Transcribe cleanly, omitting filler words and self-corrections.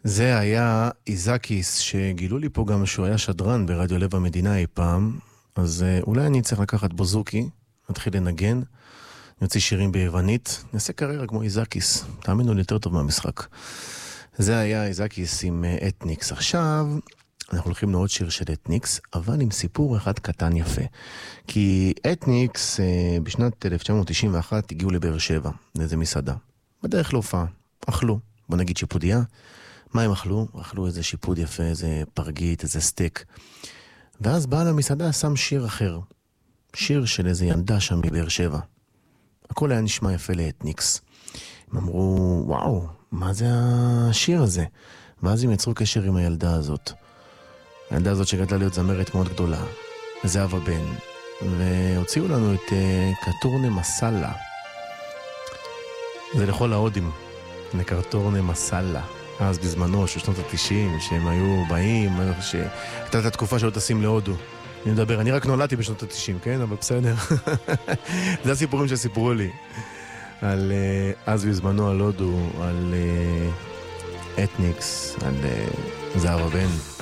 זה היה איזקיס, שגילו לי פה גם שהוא היה שדרן ברדיו לב המדינה אי פעם, אז אולי אני צריך לקחת בוזוקי, נתחיל לנגן, נוציא שירים ביוונית, נעשה קריירה כמו איזקיס, תאמינו לי יותר טוב מהמשחק. זה היה איזקיס עם אתניקס. עכשיו אנחנו הולכים לעוד שיר של אתניקס, אבל עם סיפור אחד קטן יפה. כי אתניקס בשנת 1991 הגיעו לבאר שבע, לאיזה מסעדה. בדרך להופעה, אכלו, בוא נגיד שיפודיה. מה הם אכלו? אכלו איזה שיפוד יפה, איזה פרגית, איזה סטייק. ואז בעל המסעדה שם שיר אחר. שיר של איזה ילדה שם מבאר שבע. הכל היה נשמע יפה לאתניקס. הם אמרו, וואו, מה זה השיר הזה? ואז הם יצרו קשר עם הילדה הזאת. הילדה הזאת שגדלה להיות זמרת מאוד גדולה. זהבה בן. והוציאו לנו את קטורנה מסאלה. זה לכל ההודים. לקטורנה מסאלה. אז בזמנו, שנות ה-90, שהם היו באים, הייתה את התקופה שלא טסים להודו. אני מדבר, אני רק נולדתי בשנות ה-90, כן? אבל בסדר. זה הסיפורים שסיפרו לי. על אז בזמנו על הודו, על אתניקס, על זהבה בן.